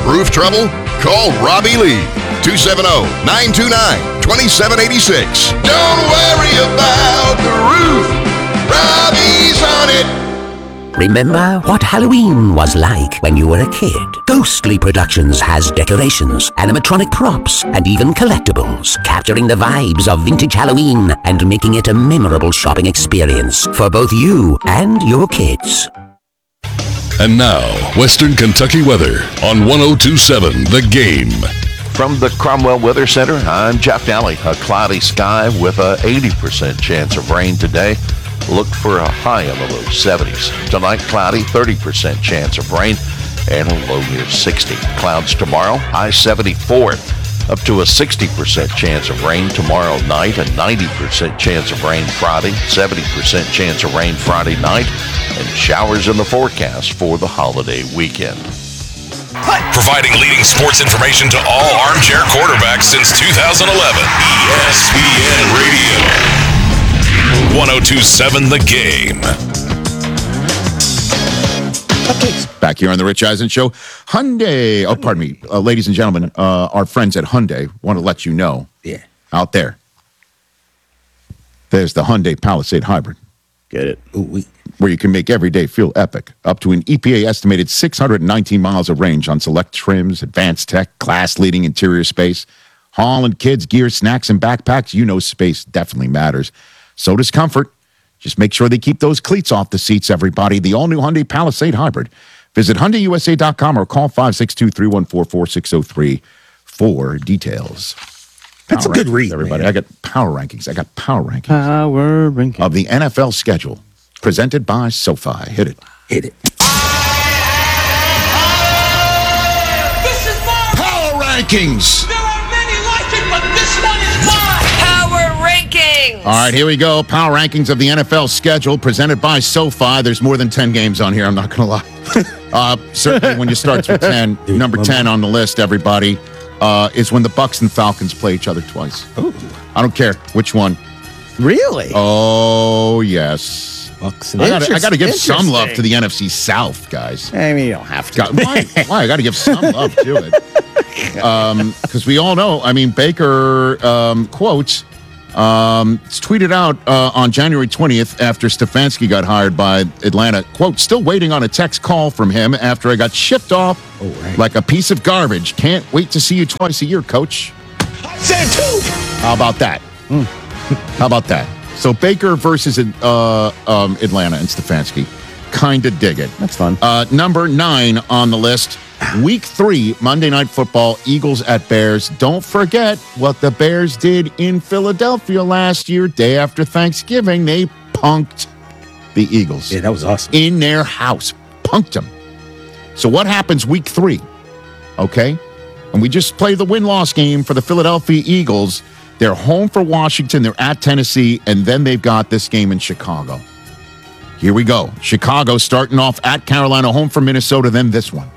Roof trouble? Call Robbie Lee. 270-929-2786. Don't worry about the roof. Robbie's on it. Remember what Halloween was like when you were a kid? Ghostly Productions has decorations, animatronic props, and even collectibles, capturing the vibes of vintage Halloween and making it a memorable shopping experience for both you and your kids. And now, Western Kentucky weather on 102.7 The Game. From the Cromwell Weather Center, I'm Jeff Daly. A cloudy sky with a 80% chance of rain today. Look for a high in the low 70s. Tonight, cloudy, 30% chance of rain, and a low near 60. Clouds tomorrow, high 74. Up to a 60% chance of rain tomorrow night, a 90% chance of rain Friday, 70% chance of rain Friday night, and showers in the forecast for the holiday weekend. Providing leading sports information to all armchair quarterbacks since 2011. ESPN Radio. 102.7 The Game. Back here on the Rich Eisen Show. Hyundai. Oh, pardon me. Ladies and gentlemen, our friends at Hyundai want to let you know. Yeah. Out there. There's the Hyundai Palisade Hybrid. Get it. Ooh, where you can make every day feel epic. Up to an EPA estimated 619 miles of range on select trims, advanced tech, class-leading interior space. Hauling kids, gear, snacks, and backpacks. You know space definitely matters. So does comfort. Just make sure they keep those cleats off the seats, everybody. The all-new Hyundai Palisade Hybrid. Visit HyundaiUSA.com or call 562-314-4603 for details. That's a good read, everybody. Man. I got power rankings. Power rankings. Of the NFL schedule. Presented by SoFi. Hit it. Hit it. This is mine. Power rankings. There are many like it, but this one is mine. Power rankings. All right, here we go. Power rankings of the NFL schedule presented by SoFi. There's more than 10 games on here. I'm not going to lie. Certainly when you start with 10, number 10 on the list, everybody, is when the Bucs and Falcons play each other twice. Ooh. I don't care which one. Really? Oh, yes. Bucks. I got to give some love to the NFC South, guys. I mean, you don't have to. Why? I got to give some love to it. Because we all know, I mean, Baker quotes, it's tweeted out on January 20th after Stefanski got hired by Atlanta. Quote, still waiting on a text call from him after I got shipped off like a piece of garbage. Can't wait to see you twice a year, coach. I said too. How about that? How about that? So Baker versus Atlanta and Stefanski. Kind of dig it. That's fun. Number 9 on the list. Week 3, Monday Night Football, Eagles at Bears. Don't forget what the Bears did in Philadelphia last year. Day after Thanksgiving, they punked the Eagles. Yeah, that was awesome. In their house. Punked them. So what happens week 3? Okay? And we just play the win-loss game for the Philadelphia Eagles. They're home for Washington. They're at Tennessee. And then they've got this game in Chicago. Here we go. Chicago starting off at Carolina, home for Minnesota, then this one.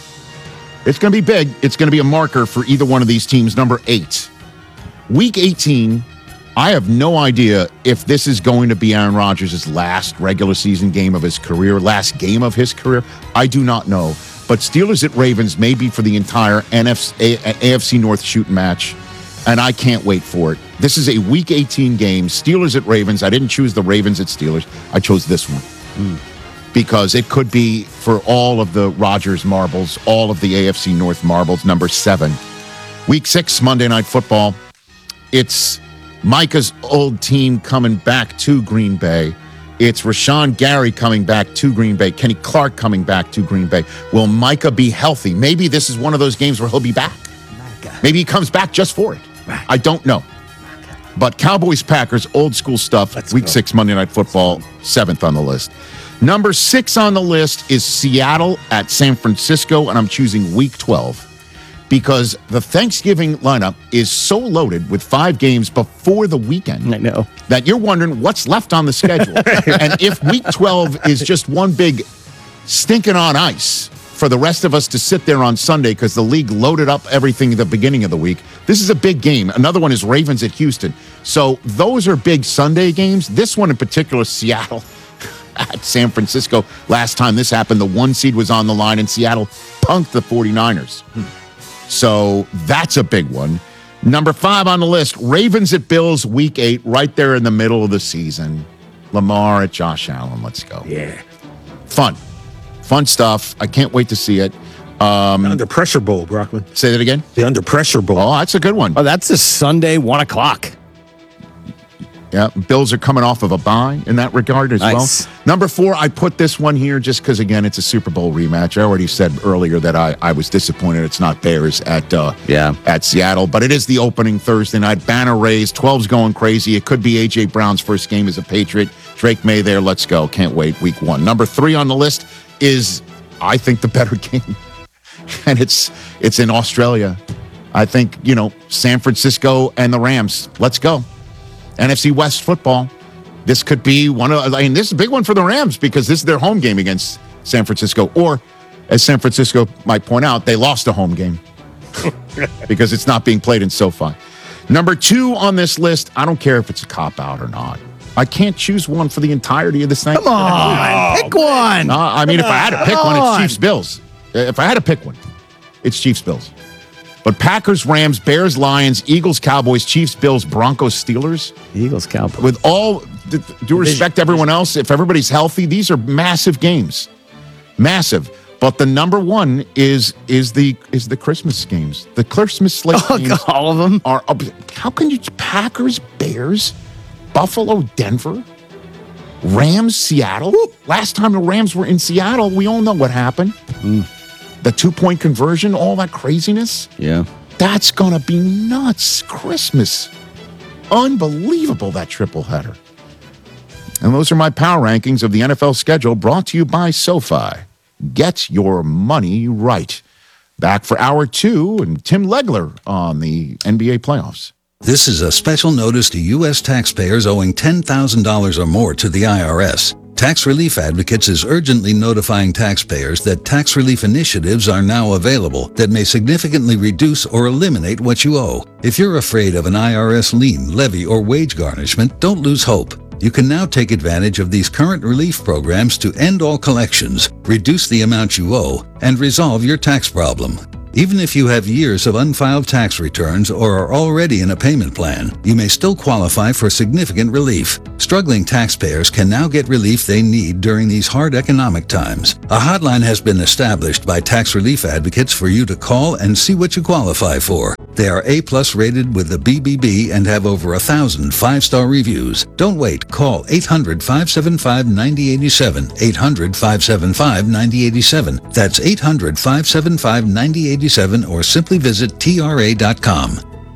It's going to be big. It's going to be a marker for either one of these teams. Number 8. Week 18, I have no idea if this is going to be Aaron Rodgers' last regular season game of his career, last game of his career. I do not know. But Steelers at Ravens may be for the entire AFC North shooting match, and I can't wait for it. This is a Week 18 game. Steelers at Ravens. I didn't choose the Ravens at Steelers. I chose this one. Because it could be for all of the Rodgers marbles, all of the AFC North marbles. Number 7. Week 6, Monday Night Football. It's Micah's old team coming back to Green Bay. It's Rashawn Gary coming back to Green Bay. Kenny Clark coming back to Green Bay. Will Micah be healthy? Maybe this is one of those games where he'll be back. Maybe he comes back just for it. I don't know. But Cowboys-Packers, old school stuff. Week 6, Monday Night Football, 7th on the list. Number 6 on the list is Seattle at San Francisco, and I'm choosing Week 12 because the Thanksgiving lineup is so loaded with 5 games before the weekend. I know. That you're wondering what's left on the schedule. And if Week 12 is just one big stinking on ice for the rest of us to sit there on Sunday because the league loaded up everything at the beginning of the week, this is a big game. Another one is Ravens at Houston. So those are big Sunday games. This one in particular, Seattle at San Francisco. Last time this happened, the 1 seed was on the line, and Seattle punked the 49ers. So that's a big one. Number 5 on the list, Ravens at Bills, Week 8, right there in the middle of the season. Lamar at Josh Allen. Let's go. Yeah. Fun stuff. I can't wait to see it. The Under Pressure Bowl, Brockman. Say that again? The Under Pressure Bowl. Oh, that's a good one. Oh, that's a Sunday, 1 o'clock. Yeah, Bills are coming off of a bye in that regard as Nice. well. Number 4, I put this one here just because, again, it's a Super Bowl rematch. I already said earlier that I was disappointed it's not Bears at Seattle, but it is the opening Thursday night. Banner raised, 12's going crazy. It could be A.J. Brown's first game as a Patriot. Drake May there. Let's go. Can't wait. Week 1. Number 3 on the list is, I think, the better game, and it's in Australia. I think, San Francisco and the Rams. Let's go. NFC West football. This could be this is a big one for the Rams because this is their home game against San Francisco. Or, as San Francisco might point out, they lost a home game because it's not being played in SoFi. Number 2 on this list, I don't care if it's a cop-out or not. I can't choose one for the entirety of this thing. Come on, pick one. If I had to pick one, it's Chiefs-Bills. If I had to pick one, it's Chiefs-Bills. But Packers, Rams, Bears, Lions, Eagles, Cowboys, Chiefs, Bills, Broncos, Steelers. Eagles, Cowboys. With all due respect to everyone else, if everybody's healthy, these are massive games. Massive. But the number 1 is the Christmas games. The Christmas slate games. All of them? Are how can you Packers, Bears, Buffalo, Denver, Rams, Seattle? Last time the Rams were in Seattle, we all know what happened. The 2-point conversion, all that craziness. Yeah. That's going to be nuts. Christmas. Unbelievable, that triple header. And those are my power rankings of the NFL schedule brought to you by SoFi. Get your money right. Back for hour 2 and Tim Legler on the NBA playoffs. This is a special notice to U.S. taxpayers owing $10,000 or more to the IRS. Tax Relief Advocates is urgently notifying taxpayers that tax relief initiatives are now available that may significantly reduce or eliminate what you owe. If you're afraid of an IRS lien, levy, or wage garnishment, don't lose hope. You can now take advantage of these current relief programs to end all collections, reduce the amount you owe, and resolve your tax problem. Even if you have years of unfiled tax returns or are already in a payment plan, you may still qualify for significant relief. Struggling taxpayers can now get relief they need during these hard economic times. A hotline has been established by Tax Relief Advocates for you to call and see what you qualify for. They are A+ rated with the BBB and have over 1,000 5-star reviews. Don't wait. Call 800-575-9087. 800-575-9087. That's 800-575-9087 or simply visit TRA.com.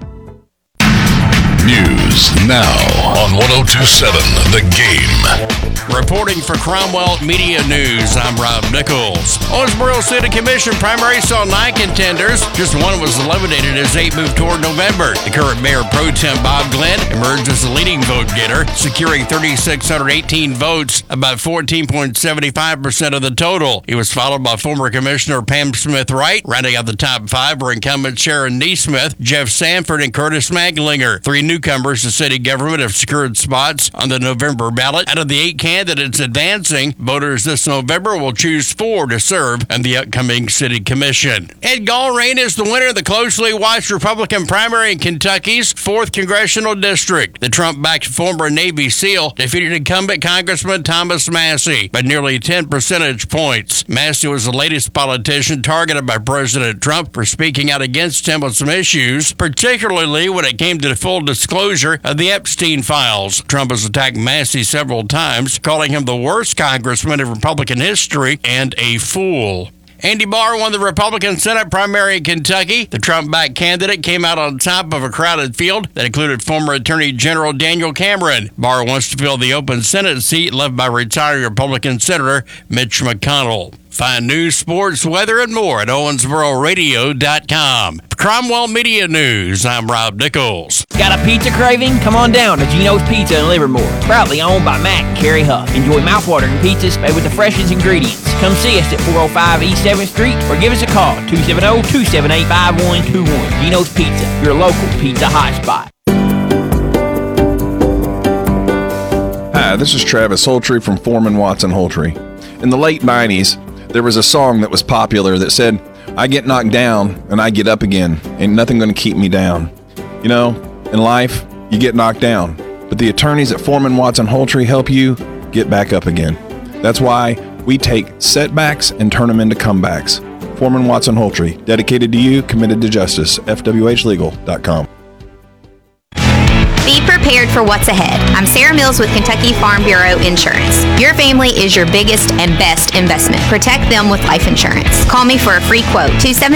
News now on 102.7 The Game. Reporting for Cromwell Media News, I'm Rob Nichols. Owensboro City Commission primary saw 9 contenders. Just one was eliminated as 8 moved toward November. The current Mayor Pro Tem Bob Glenn emerged as the leading vote getter, securing 3,618 votes, about 14.75% of the total. He was followed by former Commissioner Pam Smith-Wright. Rounding out the top 5 were incumbent Sharon Neesmith, Jeff Sanford, and Curtis Maglinger. 3 newcomers to city government have secured spots on the November ballot. Out of the 8 candidates advancing, voters this November will choose 4 to serve on the upcoming city commission. Ed Gallrein is the winner of the closely watched Republican primary in Kentucky's 4th congressional district. The Trump-backed former Navy SEAL defeated incumbent Congressman Thomas Massie by nearly 10 percentage points. Massie was the latest politician targeted by President Trump for speaking out against him on some issues, particularly when it came to the full disclosure of the Epstein files. Trump has attacked Massie several times, calling him the worst congressman in Republican history and a fool. Andy Barr won the Republican Senate primary in Kentucky. The Trump-backed candidate came out on top of a crowded field that included former Attorney General Daniel Cameron. Barr wants to fill the open Senate seat left by retiring Republican Senator Mitch McConnell. Find news, sports, weather, and more at OwensboroRadio.com. For Cromwell Media News, I'm Rob Nichols. Got a pizza craving? Come on down to Gino's Pizza in Livermore. Proudly owned by Matt and Carrie Huff. Enjoy mouthwatering pizzas made with the freshest ingredients. Come see us at 405 East 7th Street or give us a call, 270-278-5121. Gino's Pizza, your local pizza hotspot. Hi, Hi, this is Travis Holtree from Foreman Watson Holtree. In the late 90s, there was a song that was popular that said, I get knocked down and I get up again. Ain't nothing gonna keep me down. You know, in life, you get knocked down, but the attorneys at Foreman Watson Holtree help you get back up again. That's why we take setbacks and turn them into comebacks. Foreman Watson Holtree, dedicated to you, committed to justice. FWHlegal.com. Be prepared for what's ahead. I'm Sarah Mills with Kentucky Farm Bureau Insurance. Your family is your biggest and best investment. Protect them with life insurance. Call me for a free quote,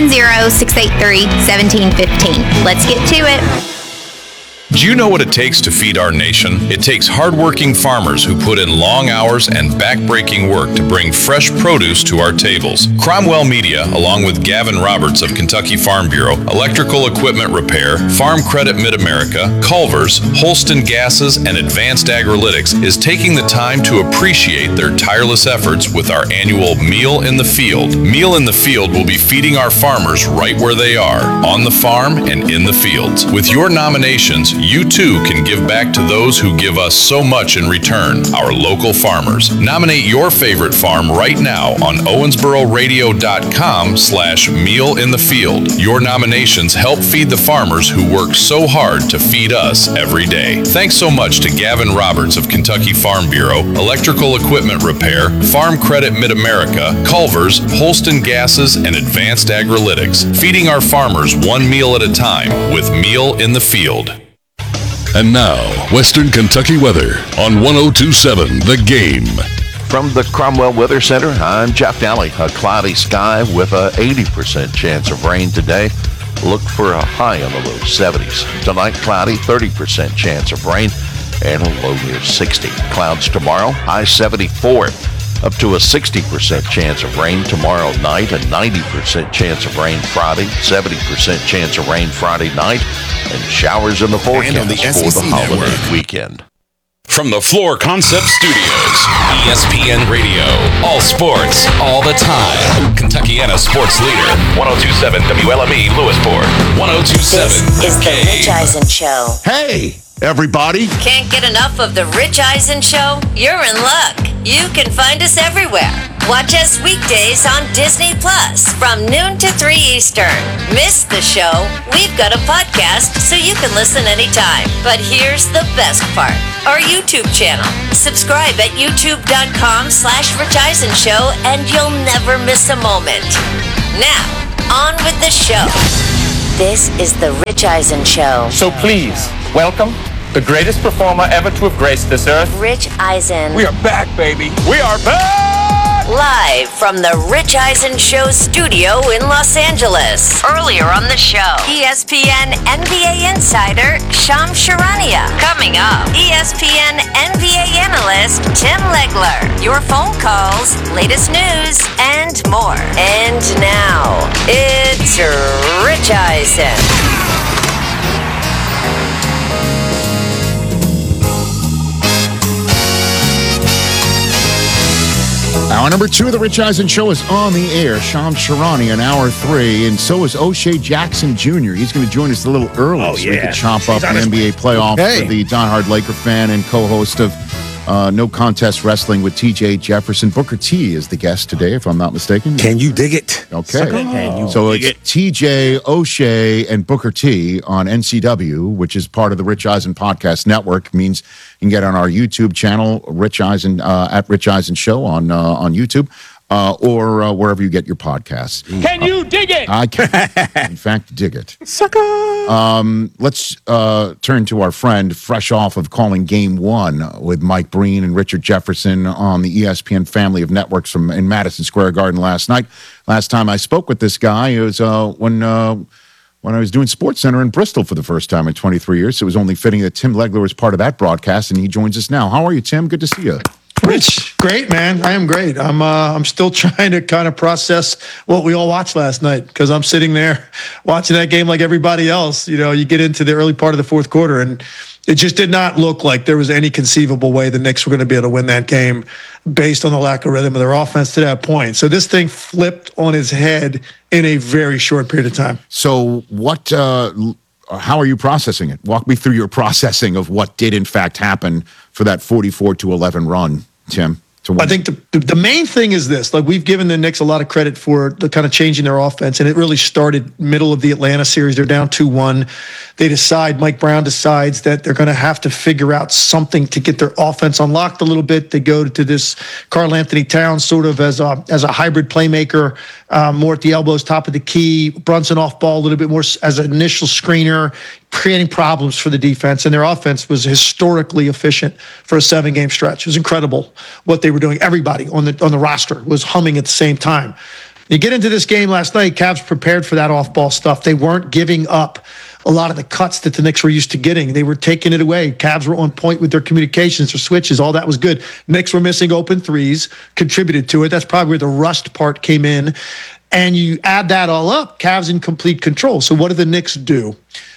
270-683-1715. Let's get to it. Do you know what it takes to feed our nation? It takes hardworking farmers who put in long hours and back-breaking work to bring fresh produce to our tables. Cromwell Media, along with Gavin Roberts of Kentucky Farm Bureau, Electrical Equipment Repair, Farm Credit Mid-America, Culver's, Holston Gases, and Advanced Agrilytics, is taking the time to appreciate their tireless efforts with our annual Meal in the Field. Meal in the Field will be feeding our farmers right where they are, on the farm and in the fields. With your nominations, you too can give back to those who give us so much in return, our local farmers. Nominate your favorite farm right now on owensbororadio.com/mealinthefield. Your nominations help feed the farmers who work so hard to feed us every day. Thanks so much to Gavin Roberts of Kentucky Farm Bureau, Electrical Equipment Repair, Farm Credit Mid-America, Culver's, Holston Gases, and Advanced Agrilytics, feeding our farmers one meal at a time with Meal in the Field. And now, Western Kentucky weather on 102.7 The Game. From the Cromwell Weather Center, I'm Jeff Daly. A cloudy sky with a 80% chance of rain today. Look for a high in the low 70s. Tonight, cloudy, 30% chance of rain and a low near 60. Clouds tomorrow, high 74. Up to a 60% chance of rain tomorrow night, a 90% chance of rain Friday, 70% chance of rain Friday night, and showers in the forecast for the holiday weekend. From the Floor Concept Studios, ESPN Radio, all sports, all the time. Kentuckiana sports leader, 102.7 WLME Lewisport, 102.7 This is the Rich Eisen Show. Hey, everybody. Can't get enough of the Rich Eisen Show? You're in luck. You can find us everywhere. Watch us weekdays on Disney Plus from noon to 3 Eastern. Miss the show? We've got a podcast so you can listen anytime. But here's the best part. Our YouTube channel. Subscribe at youtube.com/Rich Eisen Show and you'll never miss a moment. Now, on with the show. This is the Rich Eisen Show. So please, welcome the greatest performer ever to have graced this earth. Rich Eisen. We are back, baby. We are back! Live from the Rich Eisen Show studio in Los Angeles. Earlier on the show, ESPN NBA insider Shams Charania. Coming up, ESPN NBA analyst Tim Legler. Your phone calls, latest news, and more. And now, it's Rich Eisen. Hour number 2 of the Rich Eisen Show is on the air. Shams Charania in hour 3, and so is O'Shea Jackson Jr. He's going to join us a little early so we can chomp up the NBA playoffs with the diehard Laker fan and co-host of No Contest Wrestling with TJ Jefferson. Booker T is the guest today, if I'm not mistaken. Can you dig it? Okay. So it's TJ, O'Shea, and Booker T on NCW, which is part of the Rich Eisen Podcast Network. Means you can get on our YouTube channel, Rich Eisen, at Rich Eisen Show on YouTube, or wherever you get your podcasts. Can you dig it? I can, in fact, dig it. Sucker! Let's turn to our friend, fresh off of calling Game 1 with Mike Breen and Richard Jefferson on the ESPN family of networks in Madison Square Garden last night. Last time I spoke with this guy, it was when I was doing SportsCenter in Bristol for the first time in 23 years. So it was only fitting that Tim Legler was part of that broadcast, and he joins us now. How are you, Tim? Good to see you. Rich, great, man. I am great. I'm still trying to kind of process what we all watched last night because I'm sitting there watching that game like everybody else. You know, you get into the early part of the fourth quarter, and it just did not look like there was any conceivable way the Knicks were going to be able to win that game based on the lack of rhythm of their offense to that point. So this thing flipped on its head in a very short period of time. So how are you processing it? Walk me through your processing of what did in fact happen for that 44-11 run, Tim. I think the main thing is this. Like, we've given the Knicks a lot of credit for the kind of changing their offense, and it really started middle of the Atlanta series. They're down 2-1. Mike Brown decides that they're going to have to figure out something to get their offense unlocked a little bit. They go to this Karl Anthony Towns sort of as a hybrid playmaker, more at the elbows, top of the key. Brunson off ball a little bit more as an initial screener, creating problems for the defense. And their offense was historically efficient for a 7-game stretch. It was incredible what they were doing. Everybody on the roster was humming at the same time. You get into this game last night, Cavs prepared for that off-ball stuff. They weren't giving up a lot of the cuts that the Knicks were used to getting. They were taking it away. Cavs were on point with their communications, their switches, all that was good. Knicks were missing open threes, contributed to it. That's probably where the rust part came in. And you add that all up, Cavs in complete control. So what do the Knicks do?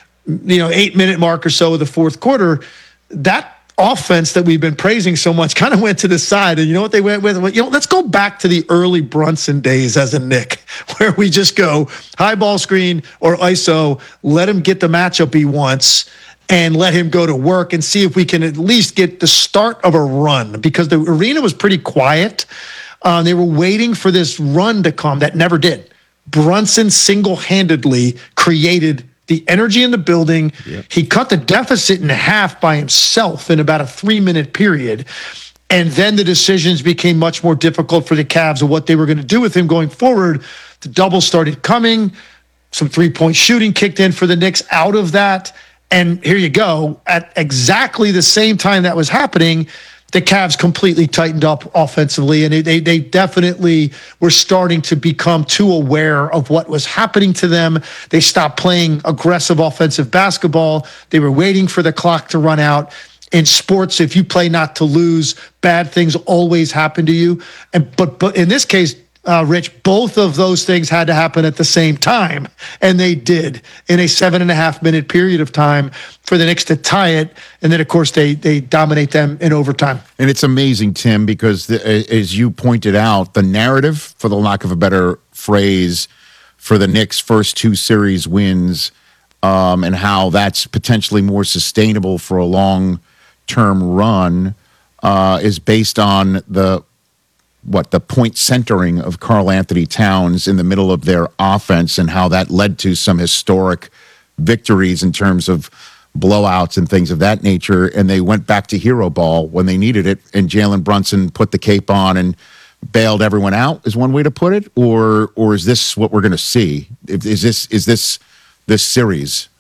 8-minute mark or so of the fourth quarter, that offense that we've been praising so much kind of went to the side. And you know what they went with? Let's go back to the early Brunson days as a Knick, where we just go high ball screen or ISO, let him get the matchup he wants, and let him go to work and see if we can at least get the start of a run, because the arena was pretty quiet. They were waiting for this run to come that never did. Brunson single-handedly created the energy in the building. Yep. He cut the deficit in half by himself in about a 3-minute period. And then the decisions became much more difficult for the Cavs of what they were going to do with him going forward. The doubles started coming. Some 3-point shooting kicked in for the Knicks out of that. And here you go. At exactly the same time that was happening, the Cavs completely tightened up offensively, and they definitely were starting to become too aware of what was happening to them. They stopped playing aggressive offensive basketball. They were waiting for the clock to run out. In sports, if you play not to lose, bad things always happen to you. But in this case, Rich, both of those things had to happen at the same time, and they did in a 7.5-minute period of time for the Knicks to tie it. And then, of course, they dominate them in overtime. And it's amazing, Tim, because as you pointed out, the narrative, for the lack of a better phrase, for the Knicks' first 2 series wins, and how that's potentially more sustainable for a long-term run, is based on the point centering of Karl Anthony Towns in the middle of their offense, and how that led to some historic victories in terms of blowouts and things of that nature. And they went back to hero ball when they needed it, and Jalen Brunson put the cape on and bailed everyone out, is one way to put it. Or is this what we're going to see? Is this series?